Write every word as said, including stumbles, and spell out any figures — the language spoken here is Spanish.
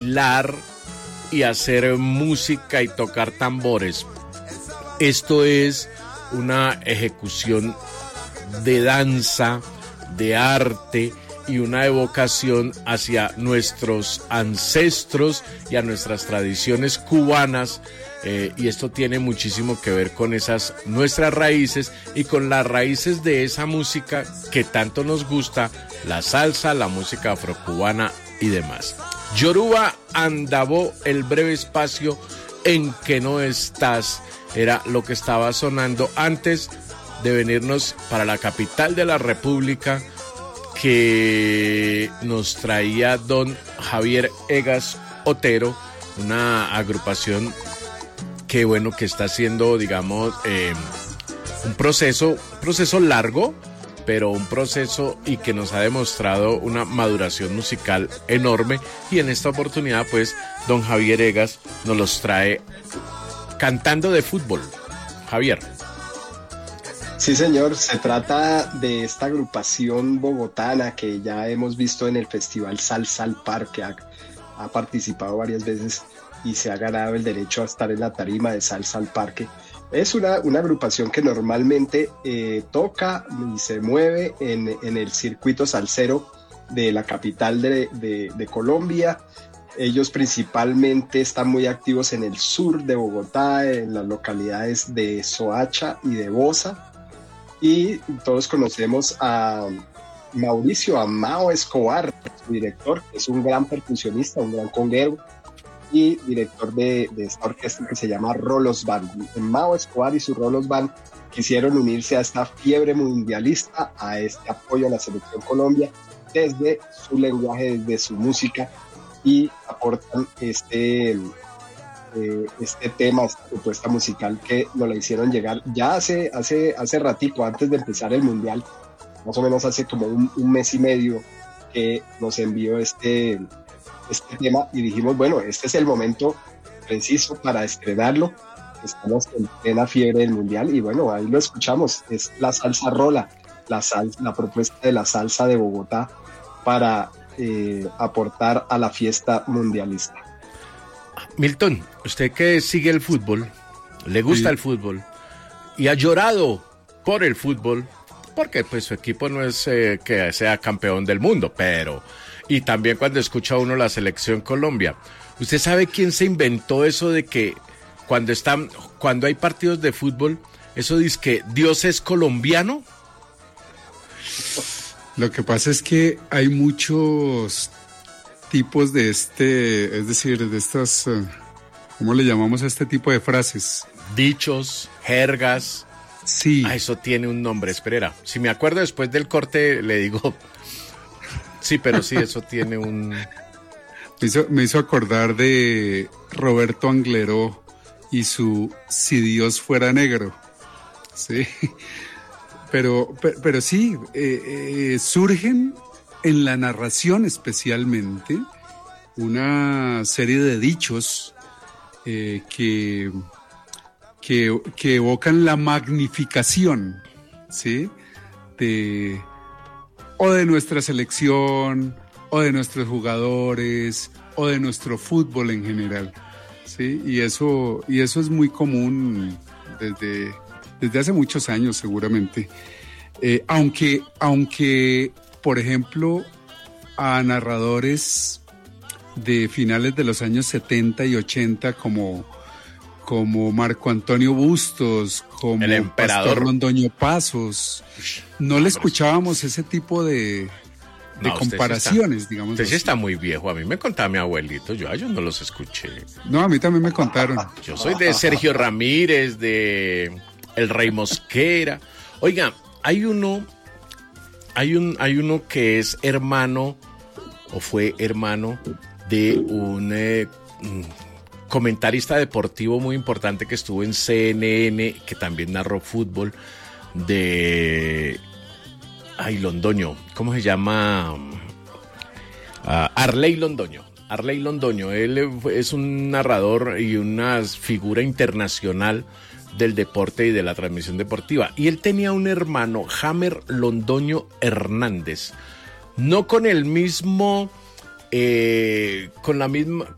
bailar y hacer música y tocar tambores. Esto es una ejecución de danza, de arte y una evocación hacia nuestros ancestros y a nuestras tradiciones cubanas, eh, y esto tiene muchísimo que ver con esas nuestras raíces y con las raíces de esa música que tanto nos gusta, la salsa, la música afrocubana y demás. Yoruba Andabó, el breve espacio en que no estás, era lo que estaba sonando antes de venirnos para la capital de la República, que nos traía don Javier Egas Otero, una agrupación que bueno, que está haciendo, digamos, eh, un proceso, un proceso largo, pero un proceso y que nos ha demostrado una maduración musical enorme, y en esta oportunidad pues don Javier Egas nos los trae cantando de fútbol. Javier. Sí, señor, se trata de esta agrupación bogotana que ya hemos visto en el Festival Salsa al Parque, ha, ha participado varias veces y se ha ganado el derecho a estar en la tarima de Salsa al Parque. Es una, una agrupación que normalmente eh, toca y se mueve en, en el circuito salsero de la capital de, de, de Colombia. Ellos principalmente están muy activos en el sur de Bogotá, en las localidades de Soacha y de Bosa. Y todos conocemos a Mauricio, a Mao Escobar, su director, que es un gran percusionista, un gran conguero y director de, de esta orquesta que se llama Rolos Band. Mao Escobar y su Rolos Band quisieron unirse a esta fiebre mundialista, a este apoyo a la Selección Colombia, desde su lenguaje, desde su música, y aportan este... Eh, este tema, esta propuesta musical que nos la hicieron llegar ya hace, hace, hace ratico, antes de empezar el Mundial, más o menos hace como un, un mes y medio que nos envió este, este tema, y dijimos, bueno, este es el momento preciso para estrenarlo. Estamos en plena fiebre del Mundial y bueno, ahí lo escuchamos. Es la salsa rola, la, sal, la propuesta de la salsa de Bogotá para eh, aportar a la fiesta mundialista. Milton, usted que sigue el fútbol, le gusta sí. el fútbol y ha llorado por el fútbol, porque pues su equipo no es eh, que sea campeón del mundo, pero y también cuando escucha uno la selección Colombia, ¿usted sabe quién se inventó eso de que cuando están, cuando hay partidos de fútbol, eso dice que Dios es colombiano? Lo que pasa es que hay muchos tipos de este, es decir, de estas, ¿cómo le llamamos a este tipo de frases? Dichos, jergas. Sí. Ah, eso tiene un nombre, espera. Si me acuerdo después del corte le digo. Sí, pero sí, eso tiene un... Me hizo, me hizo acordar de Roberto Angleró y su Si Dios fuera negro. Sí. Pero, pero, pero sí, eh, eh, surgen en la narración especialmente una serie de dichos eh, que, que, que evocan la magnificación, ¿sí? De, o de nuestra selección, o de nuestros jugadores, o de nuestro fútbol en general, ¿sí? Y eso, y eso es muy común desde, desde hace muchos años seguramente. Eh, aunque, aunque por ejemplo, a narradores de finales de los años setenta y ochenta como, como Marco Antonio Bustos, como el emperador Pastor Londoño Pasos, no le escuchábamos ese tipo de, de no, comparaciones, usted está, digamos. Usted sí está muy viejo, a mí me contaba mi abuelito, yo a ellos no los escuché. No, a mí también me contaron. Yo soy de Sergio Ramírez, de El Rey Mosquera. Oiga, hay uno... Hay un hay uno que es hermano o fue hermano de un eh, comentarista deportivo muy importante que estuvo en C N N, que también narró fútbol, de ay Londoño, ¿cómo se llama? Uh, Arley Londoño. Arley Londoño, él es un narrador y una figura internacional del deporte y de la transmisión deportiva, y él tenía un hermano, Jamer Londoño Hernández, no con el mismo eh, con la misma